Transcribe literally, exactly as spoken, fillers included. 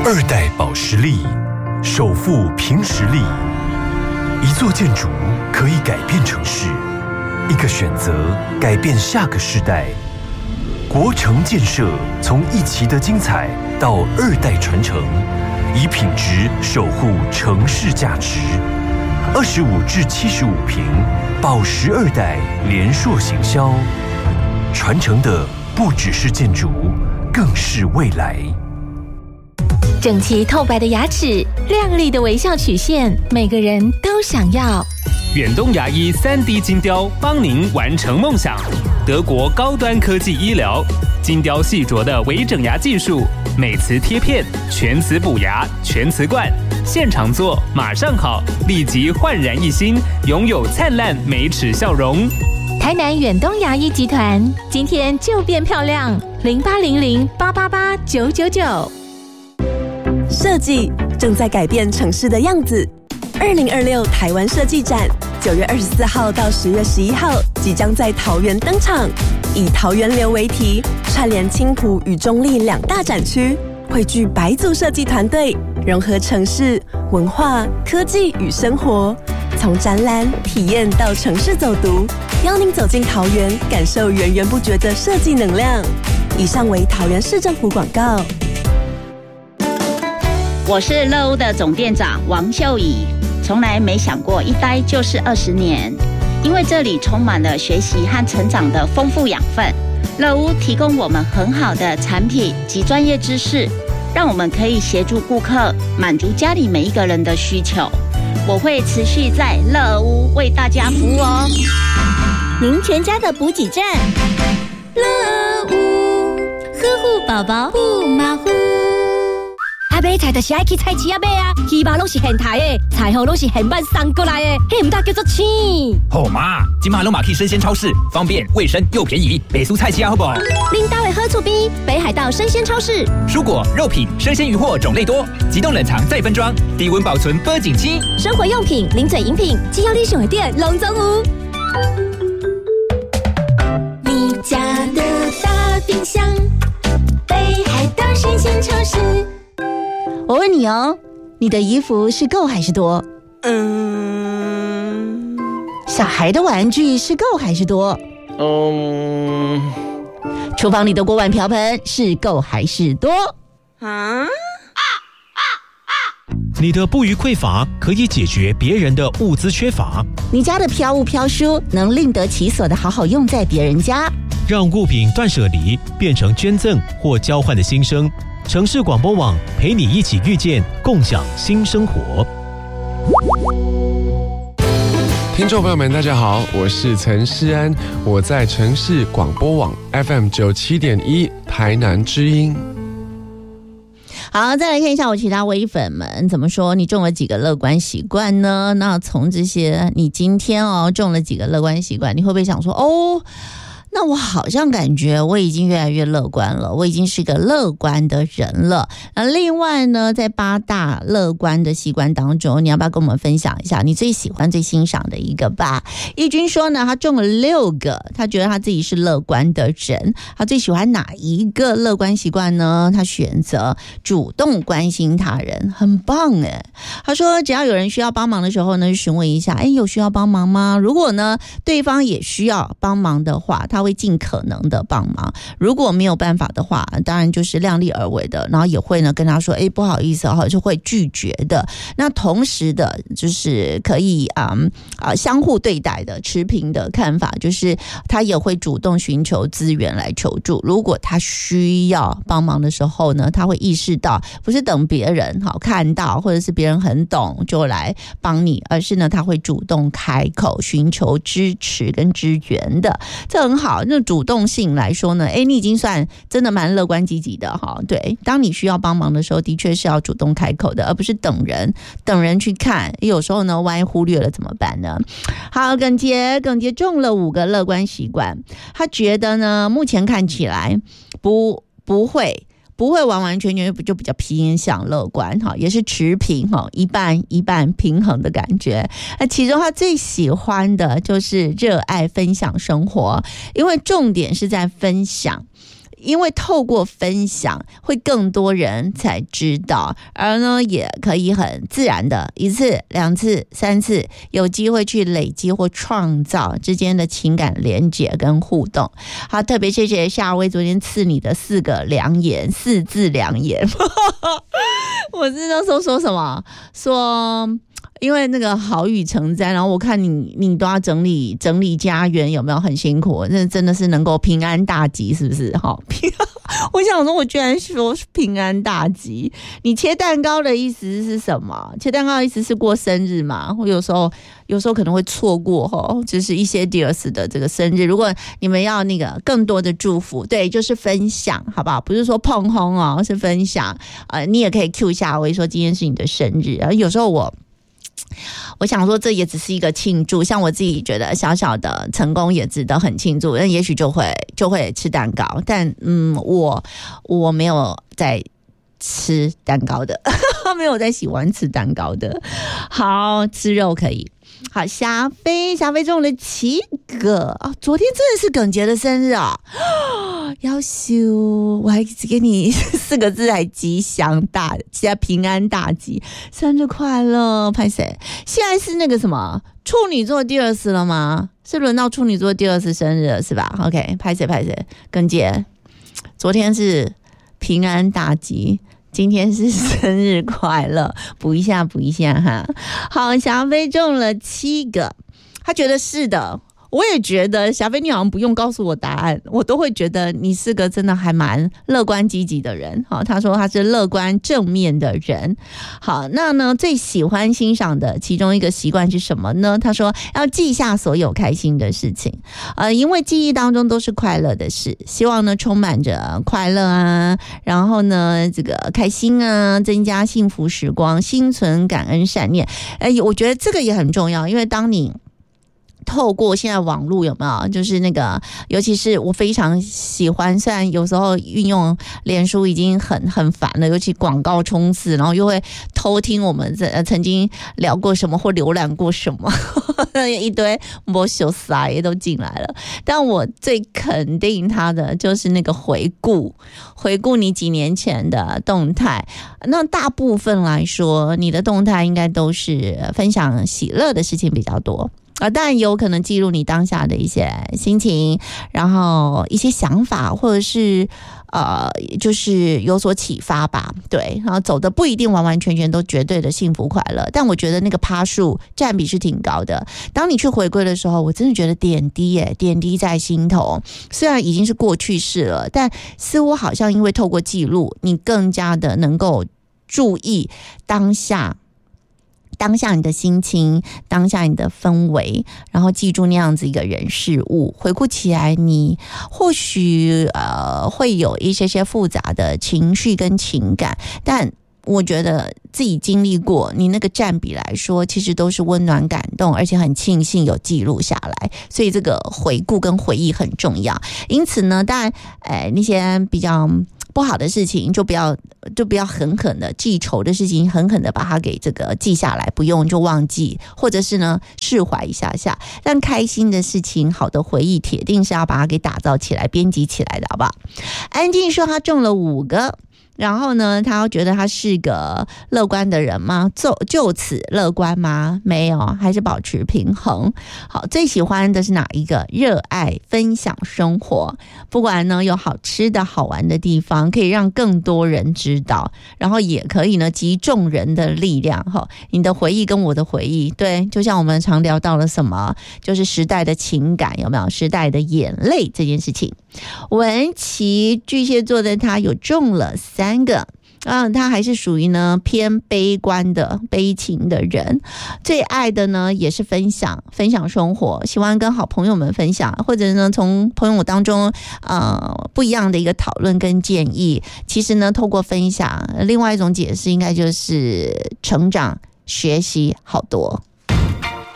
二代保实力，首富凭实力。一座建筑可以改变城市，一个选择改变下个世代。国城建设从一期的精彩到二代传承，以品质守护城市价值。二十五至七十五坪，保实二代联硕行销，传承的不只是建筑，更是未来。 整齐透白的牙齿，亮丽的微笑曲线，每个人都想要。 远东牙医 三 D 金雕帮您完成梦想。德国高端科技医疗，金雕细琢的微整牙技术，美瓷贴片，全瓷补牙，全瓷冠，现场做马上好，立即焕然一新，拥有灿烂美齿笑容。 台南远东牙医集团，今天就变漂亮，零八零零八八八九九九。 设计正在改变城市的样子。二零二六台湾设计展，九月二十四号到十月十一号即将在桃园登场，以桃园流为题，串联青埔与中壢两大展区，汇聚百组设计团队，融合城市文化、科技与生活，从展览体验到城市走读，邀您走进桃园，感受源源不绝的设计能量。以上为桃园市政府广告。 我是乐屋的总店长王秀仪，从来没想过一待就是二十年，因为这里充满了学习和成长的丰富养分。乐屋提供我们很好的产品及专业知识，让我们可以协助顾客满足家里每一个人的需求。我会持续在乐屋为大家服务哦。 您全家的补给站，乐屋呵护宝宝不马虎。 啊，买菜就是爱去菜市仔买啊，鱼肉拢是现台的，菜货拢是现办送过来的，迄唔大叫做青。 好嘛，今嘛拢嘛去生鲜超市，方便、卫生又便宜，北蔬菜市仔好不好？ 恁家的好厝边，北海道生鲜超市， 蔬果、肉品、生鲜鱼货种类多，急冻冷藏再分装，低温保存保景期。 生活用品、零嘴饮品，只要你想的店，拢总有。你家的大冰箱，北海道生鲜超市。 我问你哦，你的衣服是够还是多？ 嗯， 小孩的玩具是够还是多？ 嗯， 厨房里的锅碗瓢盆是够还是多？ 啊？ 你的不虞匮乏可以解决别人的物资缺乏， 你家的飘物飘书能另得其所的好好用在别人家， 让物品断舍离变成捐赠或交换的新生。城市广播网陪你一起遇见，共享新生活。 听众朋友们，大家好，我是陈诗安，我在城市广播网 F M 九七点一台南之音。 好，再来看一下我其他微粉们怎么说。你中了几个乐观习惯呢？那从这些，你今天哦中了几个乐观习惯，你会不会想说哦？那我好像感觉我已经越来越乐观了，我已经是个乐观的人了。那另外呢，在八大乐观的习惯当中，你要不要跟我们分享一下你最喜欢最欣赏的一个吧？义军说呢，他中了六个，他觉得他自己是乐观的人。他最喜欢哪一个乐观习惯呢？他选择主动关心他人，很棒诶。他说只要有人需要帮忙的时候呢，就询问一下，诶，有需要帮忙吗？如果呢对方也需要帮忙的话，他会尽可能的帮忙，如果没有办法的话，当然就是量力而为的，然后也会呢跟他说，哎，不好意思哈，就会拒绝的。那同时的，就是可以啊啊、嗯、相互对待的，持平的看法，就是他也会主动寻求资源来求助。如果他需要帮忙的时候呢，他会意识到不是等别人好看到，或者是别人很懂就来帮你，而是呢他会主动开口寻求支持跟支援的，这很好。那主动性来说呢，哎，你已经算真的蛮乐观积极的哈。对，当你需要帮忙的时候，的确是要主动开口的，而不是等人等人去看。有时候呢，万一忽略了怎么办呢？好，耿杰，耿杰中了五个乐观习惯，他觉得呢，目前看起来不不会。不会完完全全就比较偏向乐观哈，也是持平哈，一半一半平衡的感觉。那其中他最喜欢的就是热爱分享生活，因为重点是在分享。 因为透过分享，会更多人才知道，而呢也可以很自然的一次、两次、三次，有机会去累积或创造之间的情感连结跟互动。好，特别谢谢夏薇昨天赐你的四个良言，四字良言。我是那时候说什么？说。因为那个好雨成灾，然后我看你你都要整理整理家园，有没有很辛苦？那真的是能够平安大吉，是不是？哈，我想说，我居然说平安大吉。你切蛋糕的意思是什么？切蛋糕的意思是过生日嘛？我有时候有时候可能会错过哈，就是一些 dears 的这个生日。如果你们要那个更多的祝福，对，就是分享，好不好？不是说碰轰哦，是分享。呃，你也可以 cue 下我说今天是你的生日，然后有时候我。我想说，这也只是一个庆祝，像我自己觉得小小的成功也值得很庆祝，那也许就会就会吃蛋糕，但嗯，我我没有在吃蛋糕的，没有在喜欢吃蛋糕的。好，吃肉可以。好，霞飞，霞飞中了七个啊！昨天真的是耿杰的生日啊！要修，我还给你四个字，还吉祥大，加平安大吉，生日快乐！拍谁？现在是那个什么处女座第二次了吗？是轮到处女座第二次生日了是吧 ？OK， 拍谁拍谁？耿杰，昨天是平安大吉。今天是生日快乐，补一下补一下哈。好，霞飞中了七个，他觉得是的，我也觉得霞飞你好像不用告诉我答案，我都会觉得你是个真的还蛮乐观积极的人。好，他说他是乐观正面的人。好，那呢最喜欢欣赏的其中一个习惯是什么呢？他说要记下所有开心的事情，呃，因为记忆当中都是快乐的事，希望呢充满着快乐啊，然后呢这个开心啊，增加幸福时光，心存感恩善念。哎，我觉得这个也很重要，因为当你透过现在网络有没有，就是那个，尤其是我非常喜欢，虽然有时候运用脸书已经很很烦了，尤其广告冲刺，然后又会偷听我们曾经聊过什么或浏览过什么，一堆没羞塞都进来了。但我最肯定他的就是那个回顾，回顾你几年前的动态。那大部分来说，你的动态应该都是分享喜乐的事情比较多。啊，当然有可能记录你当下的一些心情，然后一些想法，或者是呃，就是有所启发吧。对，然后走的不一定完完全全都绝对的幸福快乐，但我觉得那个趴数占比是挺高的。当你去回归的时候，我真的觉得点滴耶，点滴在心头。虽然已经是过去式了，但似乎好像因为透过记录，你更加的能够注意当下。当下你的心情，当下你的氛围，然后记住那样子一个人事物，回顾起来你或许呃会有一些些复杂的情绪跟情感，但我觉得自己经历过，你那个占比来说其实都是温暖感动，而且很庆幸有记录下来，所以这个回顾跟回忆很重要。因此呢，当然呃那些比较不好的事情就不要就不要狠狠的记仇的事情，狠狠的把它给这个记下来，不用就忘记，或者是呢释怀一下下。但开心的事情，好的回忆，铁定是要把它给打造起来、编辑起来的，好不好？安静说他中了五个。然后呢，他觉得他是个乐观的人吗？就就此乐观吗？没有，还是保持平衡。好，最喜欢的是哪一个？热爱分享生活，不管呢有好吃的好玩的地方，可以让更多人知道，然后也可以呢集众人的力量。哈，你的回忆跟我的回忆，对，就像我们常聊到了什么，就是时代的情感，有没有？时代的眼泪这件事情。文琪巨蟹座的他有中了三个啊，他还是属于呢偏悲观的悲情的人，最爱的呢也是分享分享生活，喜欢跟好朋友们分享，或者呢从朋友当中呃不一样的一个讨论跟建议，其实呢透过分享，另外一种解释应该就是成长学习好多。